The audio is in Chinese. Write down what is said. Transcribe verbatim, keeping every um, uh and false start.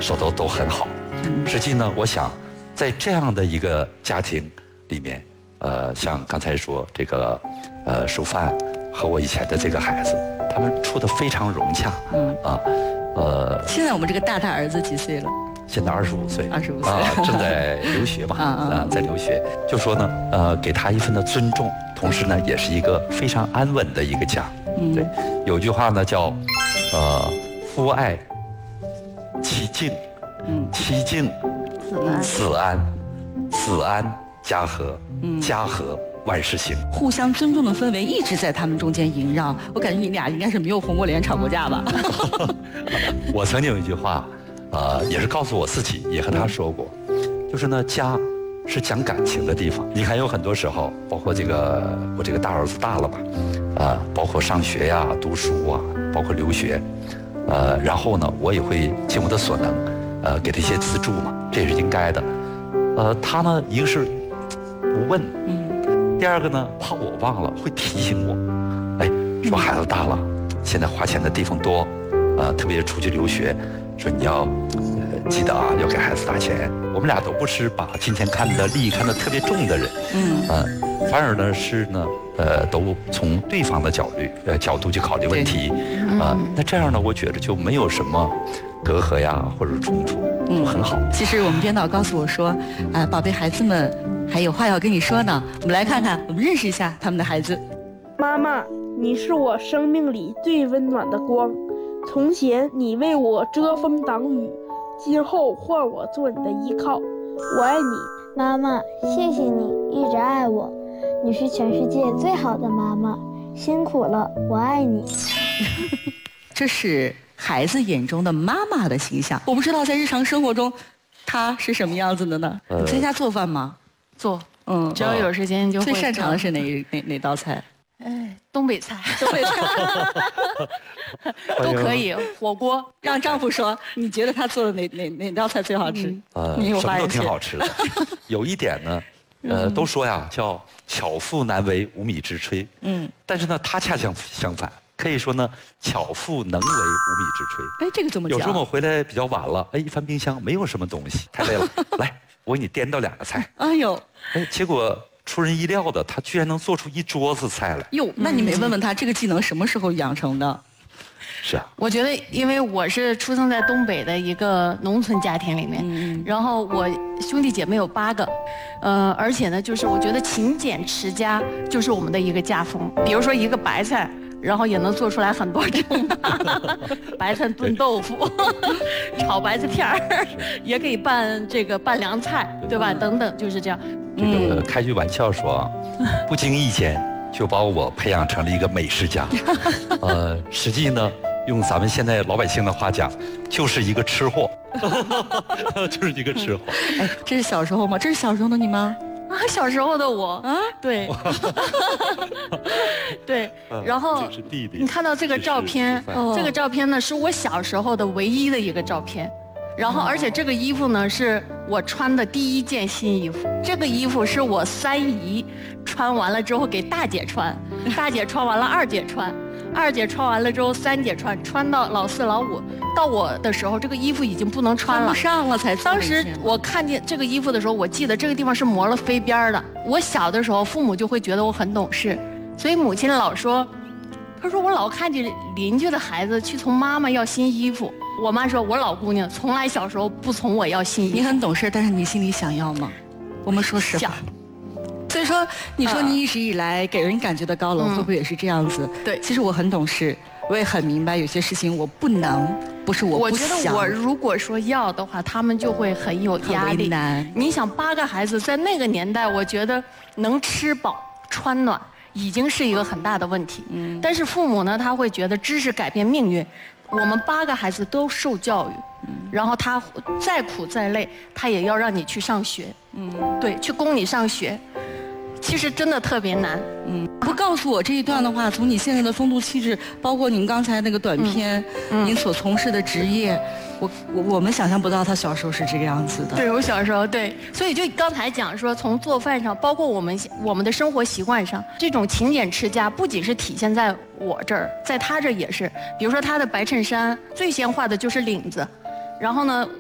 手头都很好。实际呢，我想在这样的一个家庭里面，呃，像刚才说这个，呃，淑范和我以前的这个孩子，他们处得非常融洽。嗯啊，呃。 现在我们这个大大儿子几岁了？ 现在二十五岁， 二十五岁啊，正在留学嘛，啊，在留学。就说呢，呃，给他一份的尊重，同时呢，也是一个非常安稳的一个家。嗯，对，有句话呢叫，呃，夫爱妻敬，嗯，妻敬子安，子安家和，家和万事兴。 互相尊重的氛围一直在他们中间萦绕。我感觉你俩应该是没有红过脸、吵过架吧？ 我曾经有一句话。呃，也是告诉我自己，也和他说过，就是呢，家是讲感情的地方。你看，有很多时候，包括这个我这个大儿子大了吧，啊、呃，包括上学呀、读书啊，包括留学，呃，然后呢，我也会尽我的所能，呃，给他一些资助嘛，这也是应该的。呃，他呢，一个是不问，嗯，第二个呢，怕我忘了，会提醒我，哎，说孩子大了，现在花钱的地方多，呃，特别出去留学。说你要、呃、记得啊，要给孩子打钱。我们俩都不是把金钱看得利益看得特别重的人，嗯，呃，反而呢是呢，呃，都从对方的角度呃角度去考虑问题，啊、呃，那这样呢，我觉得就没有什么隔阂呀或者冲突，就很好。 其实我们编导告诉我说，啊、呃，宝贝孩子们还有话要跟你说呢。我们来看看，我们认识一下他们的孩子。 妈妈，你是我生命里最温暖的光。从前你为我遮风挡雨，今后换我做你的依靠。我爱你， 妈妈，谢谢你一直爱我，你是全世界最好的妈妈，辛苦了，我爱你。 这是孩子眼中的妈妈的形象。我不知道在日常生活中，她是什么样子的呢？呃、你在家做饭吗？ 做，嗯，只要有时间就会。 最擅长的是哪哪哪道菜？ 哎，东北菜， 东北菜都可以。火锅， 让丈夫说，你觉得他做的哪哪哪道菜最好吃？ 呃，什么都挺好吃的。有一点呢，呃，都说呀，叫巧妇难为无米之炊。嗯，但是呢，他恰相相反，可以说呢，巧妇能为无米之炊。 哎，这个怎么讲？ 有时候我回来比较晚了，哎，一翻冰箱没有什么东西，太累了，来，我给你颠倒两个菜。 哎呦， 哎，结果。出人意料的，他居然能做出一桌子菜来。 哟，那你没问问他这个技能什么时候养成的？ 是啊， 我觉得，因为我是出生在东北的一个农村家庭里面，嗯、然后我兄弟姐妹有八个，呃，而且呢，就是我觉得勤俭持家就是我们的一个家风。比如说一个白菜。然后也能做出来很多种白菜炖豆腐炒白菜片儿，也可以拌这个拌凉菜，对吧？等等，就是这样。 这个开句玩笑说啊，不经意间就把我培养成了一个美食家。呃，实际呢，用咱们现在老百姓的话讲，就是一个吃货，就是一个吃货。 哎，这是小时候吗？这是小时候的你吗？ 啊，小时候的我啊，对，对，然后你看到这个照片，这个照片呢是我小时候的唯一的一个照片，然后而且这个衣服呢是我穿的第一件新衣服，这个衣服是我三姨穿完了之后给大姐穿，大姐穿完了二姐穿，二姐穿完了之后三姐穿，穿到老四老五。到我的时候，这个衣服已经不能穿了， 穿不上了才。 当时我看见这个衣服的时候，我记得这个地方是磨了飞边的。我小的时候，父母就会觉得我很懂事，所以母亲老说，她说我老看见邻居的孩子去从妈妈要新衣服。我妈说，我老姑娘从来小时候不从我要新衣服。 你很懂事，但是你心里想要吗？我们说实话。所以说，你说你一直以来给人感觉的高冷，会不会也是这样子？ 对， 其实我很懂事。我也很明白，有些事情我不能，不是我不想。 我觉得我如果说要的话，他们就会很有压力。 很为难。 你想，八个孩子在那个年代，我觉得能吃饱穿暖已经是一个很大的问题。嗯。但是父母呢，他会觉得知识改变命运，我们八个孩子都受教育，嗯、然后他再苦再累，他也要让你去上学。嗯。对，去供你上学。其实真的特别难， 嗯，不告诉我这一段的话，从你现在的风度气质，包括您刚才那个短片，嗯，您所从事的职业，我我我们想象不到他小时候是这个样子的。 对，我小时候对，所以就刚才讲说，从做饭上，包括我们我们的生活习惯上，这种勤俭持家，不仅是体现在我这儿，在他这儿也是。比如说他的白衬衫，最先画的就是领子，然后呢。